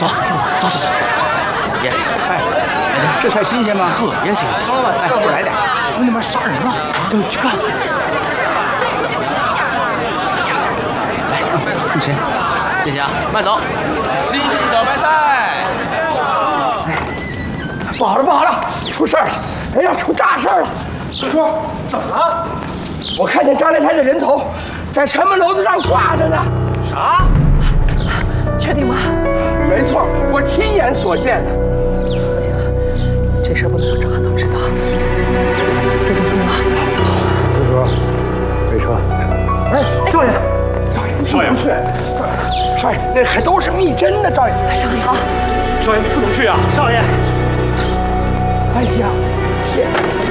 走。爷，哎，这菜新鲜吗？ 特别新鲜。 老板，再给我来点。我他妈杀人了！都去看。来，付钱。 谢谢啊，慢走。新鲜小白菜。 不好了，出事儿了！哎呀，出大事儿了！叔，怎么了？我看见张来才的人头在城门楼子上挂着呢。 啥？ 确定吗？ 没错，我亲眼所见的。 不行，这事儿不能让张汉道知道。这就定了。 飞哥，飞车。哎，少爷，少爷不去。少爷，那还都是密针呢，少爷。 张汉道， 少爷不能去啊，少爷。 哎呀，天！